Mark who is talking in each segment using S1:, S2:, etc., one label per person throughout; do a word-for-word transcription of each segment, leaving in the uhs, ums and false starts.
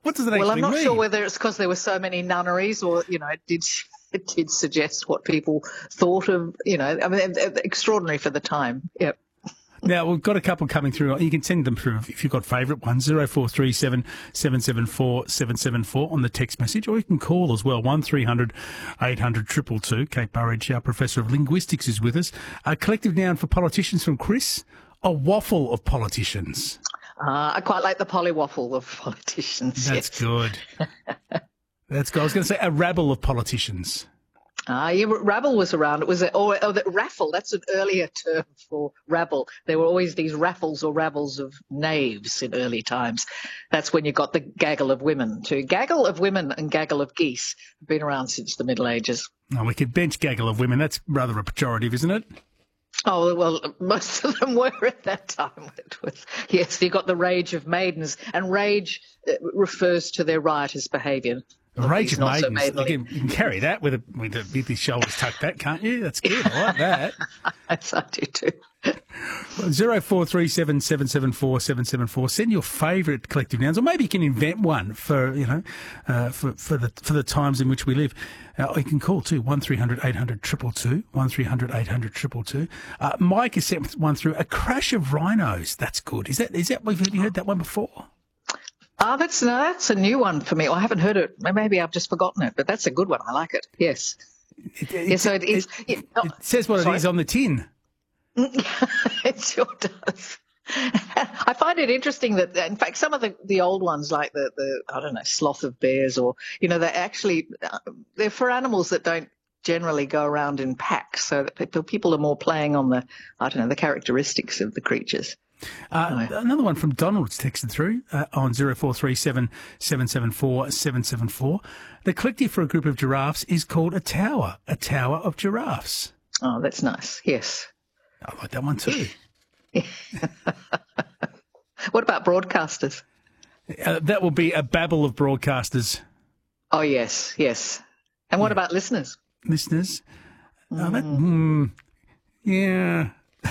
S1: What does it actually
S2: Well, I'm not
S1: mean?
S2: sure whether it's because there were so many nunneries or, you know, it did, it did suggest what people thought of, you know, I mean, extraordinary for the time. Yep.
S1: Now, we've got a couple coming through. You can send them through if you've got favourite ones, zero four three seven, seven seven four, seven seven four on the text message, or you can call as well, one three hundred, eight hundred, two two two. Kate Burridge, our Professor of Linguistics, is with us. A collective noun for politicians from Chris, a waffle of politicians.
S2: Uh, I quite like the polywaffle of politicians.
S1: That's
S2: yes.
S1: good. That's good. I was going to say a rabble of politicians.
S2: Ah, uh, yeah, rabble was around. It was a, or, or the raffle. That's an earlier term for rabble. There were always these raffles or rabbles of knaves in early times. That's when you got the gaggle of women too. Gaggle of women and gaggle of geese have been around since the Middle Ages.
S1: Oh, we could bench gaggle of women. That's rather a pejorative, isn't it?
S2: Oh, well, most of them were at that time. It was, yes, you got the rage of maidens, and rage refers to their riotous behaviour.
S1: Rage of maidens. So you, can, you can carry that with a, with, a, with your shoulders tucked back, can't you? That's good. I like that.
S2: Yes, I do too.
S1: Zero four three seven seven seven four seven seven four. Send your favourite collective nouns, or maybe you can invent one for you know uh, for for the for the times in which we live. Uh, you can call too one three hundred eight hundred two two two one three hundred eight hundred two two two. Uh, Mike has sent one through. A crash of rhinos. That's good. Is that is that have you heard that one before?
S2: Ah, oh, that's no, that's a new one for me. Well, I haven't heard it. Maybe I've just forgotten it, but that's a good one. I like it. Yes.
S1: It, it,
S2: yeah, so it,
S1: it,
S2: yeah, oh,
S1: it says what sorry. It is on the tin.
S2: It sure does. I find it interesting that, in fact, some of the, the old ones, like the, the, I don't know, sloth of bears, or, you know, they're actually, uh, they're for animals that don't generally go around in packs. So that people, people are more playing on the, I don't know, the characteristics of the creatures.
S1: Uh, another one from Donald's texted through uh, on zero four three seven seven seven four seven seven four. The collective for a group of giraffes is called a tower, a tower of giraffes.
S2: Oh, that's nice. Yes.
S1: I like that one too.
S2: What about broadcasters?
S1: Uh, that will be a babble of broadcasters.
S2: Oh, yes, yes. And what yeah. about listeners?
S1: Listeners? Mm. Oh, that, mm, yeah.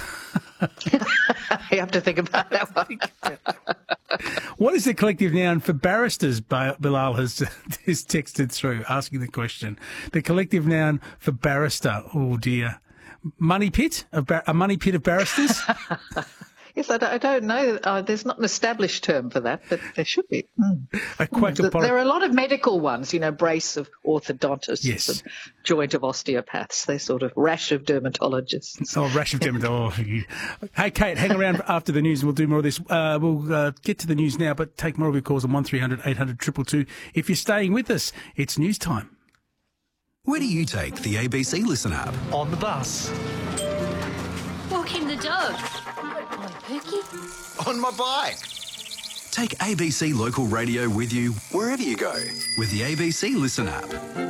S2: You have to think about that one.
S1: What is the collective noun for barristers? Bilal has, has texted through asking the question. The collective noun for barrister. Oh, dear. Money pit? A, bar- a money pit of barristers?
S2: Yes, I don't, I don't know. Uh, there's not an established term for that, but there should be. Mm.
S1: A quack
S2: mm.
S1: of
S2: There are a lot of medical ones, you know, brace of orthodontists
S1: yes.
S2: and joint of osteopaths. They're sort of rash of dermatologists.
S1: Oh, rash of dermatologists. Hey, Kate, hang around after the news and we'll do more of this. Uh, we'll uh, get to the news now, but take more of your calls on one three hundred eight hundred two two two. If you're staying with us, it's news time.
S3: Where do you take the A B C Listen app?
S4: On the bus.
S5: Walking the dog. On Pookie.
S3: On my bike. Take A B C Local Radio with you wherever you go with the A B C Listen app.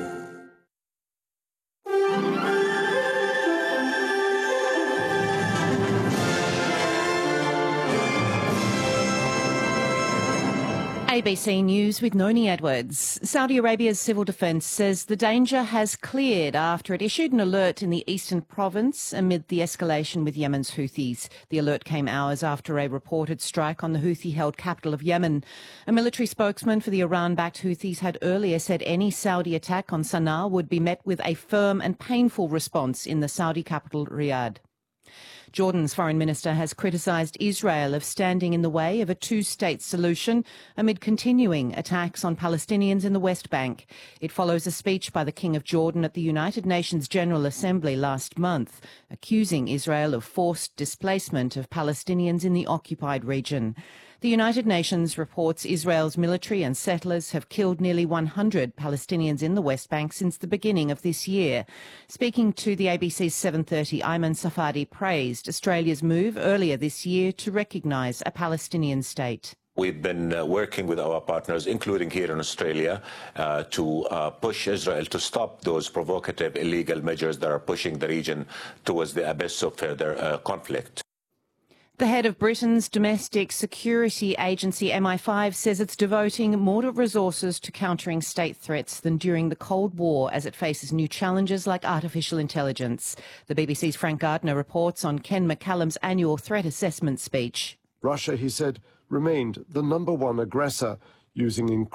S6: A B C News with Noni Edwards. Saudi Arabia's civil defence says the danger has cleared after it issued an alert in the eastern province amid the escalation with Yemen's Houthis. The alert came hours after a reported strike on the Houthi-held capital of Yemen. A military spokesman for the Iran-backed Houthis had earlier said any Saudi attack on Sana'a would be met with a firm and painful response in the Saudi capital, Riyadh. Jordan's foreign minister has criticised Israel of standing in the way of a two-state solution amid continuing attacks on Palestinians in the West Bank. It follows a speech by the King of Jordan at the United Nations General Assembly last month, accusing Israel of forced displacement of Palestinians in the occupied region. The United Nations reports Israel's military and settlers have killed nearly one hundred Palestinians in the West Bank since the beginning of this year. Speaking to the A B C's seven thirty, Ayman Safadi praised Australia's move earlier this year to recognise a Palestinian state.
S7: We've been uh, working with our partners, including here in Australia, uh, to uh, push Israel to stop those provocative, illegal measures that are pushing the region towards the abyss of further uh, conflict.
S6: The head of Britain's domestic security agency M I five says it's devoting more resources to countering state threats than during the Cold War as it faces new challenges like artificial intelligence. The B B C's Frank Gardner reports on Ken McCallum's annual threat assessment speech.
S8: Russia, he said, remained the number one aggressor, using